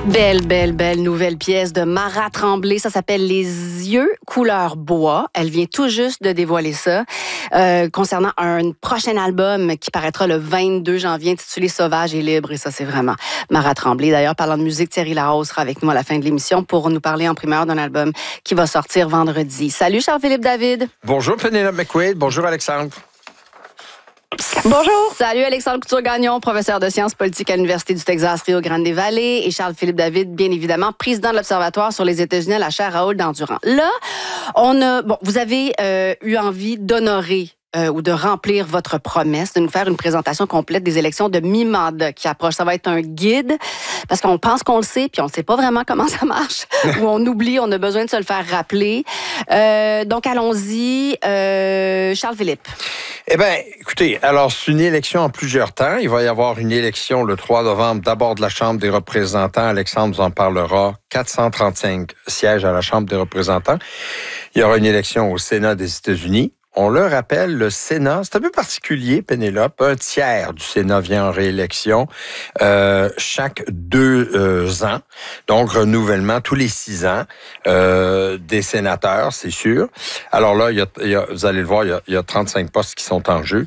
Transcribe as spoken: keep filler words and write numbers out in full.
Belle, belle, belle nouvelle pièce de Mara Tremblay. Ça s'appelle Les yeux couleur bois. Elle vient tout juste de dévoiler ça euh, concernant un prochain album qui paraîtra le vingt-deux janvier intitulé Sauvage et libre. Et ça, c'est vraiment Mara Tremblay. D'ailleurs, parlant de musique, Thierry Larose sera avec nous à la fin de l'émission pour nous parler en primeur d'un album qui va sortir vendredi. Salut Charles-Philippe David. Bonjour Penelope McQuaid. Bonjour Alexandre. Bonjour. Salut Alexandre Couture-Gagnon, professeur de sciences politiques à l'Université du Texas Rio Grande Valley, et Charles-Philippe David, bien évidemment, président de l'Observatoire sur les États-Unis à la chaire Raoul Dandurand. Là, on a, bon, vous avez euh, eu envie d'honorer Euh, ou de remplir votre promesse, de nous faire une présentation complète des élections de mi-mandat qui approchent. Ça va être un guide, parce qu'on pense qu'on le sait, puis on ne sait pas vraiment comment ça marche, ou on oublie, on a besoin de se le faire rappeler. Euh, donc, allons-y. Euh, Charles-Philippe. Eh bien, écoutez, alors, c'est une élection en plusieurs temps. Il va y avoir une élection le trois novembre, d'abord de la Chambre des représentants. Alexandre vous en parlera. quatre cent trente-cinq sièges à la Chambre des représentants. Il y aura une élection au Sénat des États-Unis. On le rappelle, le Sénat, c'est un peu particulier, Pénélope. Un tiers du Sénat vient en réélection euh, chaque deux euh, ans. Donc, renouvellement tous les six ans euh, des sénateurs, c'est sûr. Alors là, il y a, il y a, vous allez le voir, il y a, il y a trente-cinq postes qui sont en jeu.